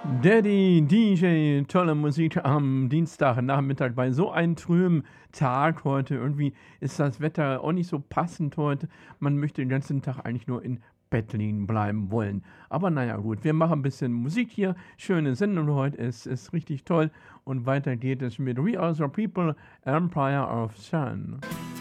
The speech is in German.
Daddy DJ, tolle Musik am Dienstagnachmittag bei so einem trüben Tag heute. Irgendwie ist das Wetter auch nicht so passend heute. Man möchte den ganzen Tag eigentlich nur in Bett liegen bleiben wollen. Aber naja, gut, wir machen ein bisschen Musik hier. Schöne Sendung heute, es ist richtig toll. Und weiter geht es mit We Are the People, Empire of Sun.